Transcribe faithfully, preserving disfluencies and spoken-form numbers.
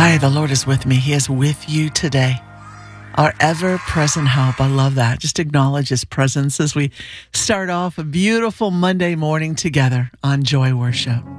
Hi, the Lord is with me. He is with you today. Our ever-present help. I love that. Just acknowledge His presence as we start off a beautiful Monday morning together on Joy Worship.